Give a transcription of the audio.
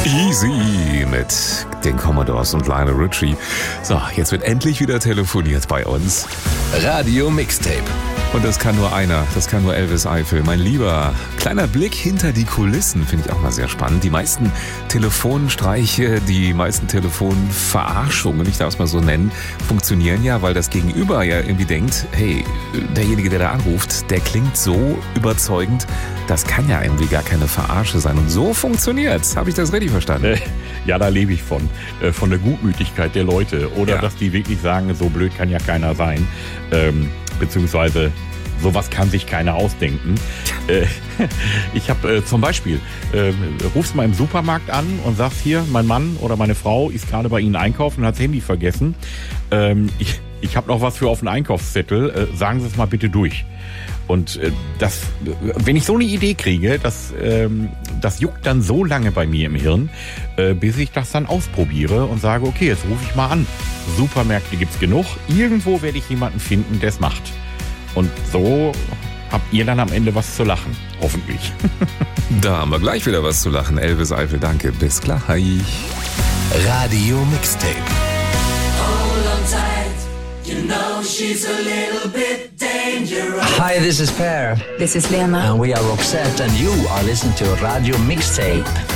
Easy mit den Commodores und Lionel Richie. So, jetzt wird endlich wieder telefoniert bei uns. Radio Mixtape. Und das kann nur einer, das kann nur Elvis Eifel. Mein lieber kleiner Blick hinter die Kulissen, finde ich auch mal sehr spannend. Die meisten Telefonstreiche, die meisten Telefonverarschungen, ich darf es mal so nennen, funktionieren ja, weil das Gegenüber ja irgendwie denkt, hey, derjenige, der da anruft, der klingt so überzeugend, das kann ja irgendwie gar keine Verarsche sein. Und so funktioniert's. Habe ich das richtig verstanden? Ja, da lebe ich von der Gutmütigkeit der Leute. Oder dass die wirklich sagen, so blöd kann ja keiner sein. Beziehungsweise sowas kann sich keiner ausdenken. Ich habe zum Beispiel, rufst mal im Supermarkt an und sagst hier, mein Mann oder meine Frau ist gerade bei Ihnen einkaufen und hat das Handy vergessen. Ich habe noch was für auf den Einkaufszettel. Sagen Sie es mal bitte durch. Und wenn ich so eine Idee kriege, das juckt dann so lange bei mir im Hirn, bis ich das dann ausprobiere und sage, okay, jetzt rufe ich mal an. Supermärkte gibt's genug. Irgendwo werde ich jemanden finden, der es macht. Und so habt ihr dann am Ende was zu lachen. Hoffentlich. Da haben wir gleich wieder was zu lachen. Elvis Eifel, danke. Bis gleich. Radio Mixtape. Hold on tight, you know she's a little bit dangerous. Hi, this is Per. This is Lena. And we are Roxette, and you are listening to Radio Mixtape.